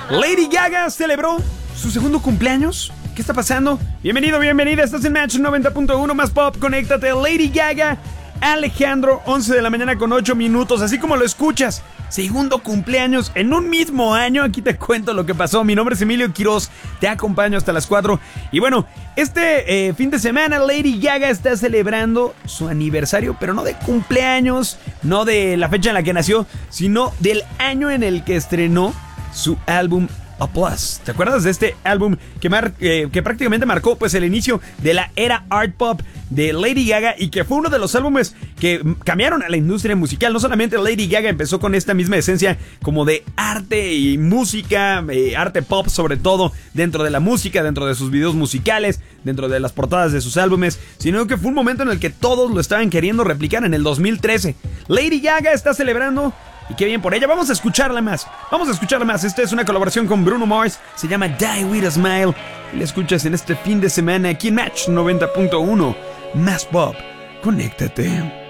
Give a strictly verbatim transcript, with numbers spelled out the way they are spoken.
Lady Gaga celebró su segundo cumpleaños. ¿Qué está pasando? Bienvenido, bienvenida. Estás en Match noventa punto uno más pop. Conéctate. Lady Gaga, Alejandro, once de la mañana con ocho minutos. Así como lo escuchas. Segundo cumpleaños en un mismo año. Aquí te cuento lo que pasó. Mi nombre es Emilio Quiroz. Te acompaño hasta las cuatro. Y bueno, este eh, fin de semana Lady Gaga está celebrando su aniversario, pero no de cumpleaños, no de la fecha en la que nació, sino del año en el que estrenó su álbum A Plus. ¿Te acuerdas de este álbum que, mar eh, que prácticamente marcó pues el inicio de la era art pop de Lady Gaga y que fue uno de los álbumes que cambiaron a la industria musical? No solamente Lady Gaga empezó con esta misma esencia como de arte y música, eh, arte pop sobre todo, dentro de la música, dentro de sus videos musicales, dentro de las portadas de sus álbumes, sino que fue un momento en el que todos lo estaban queriendo replicar en el dos mil trece. Lady Gaga está celebrando. Y qué bien por ella. Vamos a escucharla más. Vamos a escucharla más. Esta es una colaboración con Bruno Mars. Se llama Die With A Smile. Y la escuchas en este fin de semana aquí en Match noventa punto uno. Más pop. Conéctate.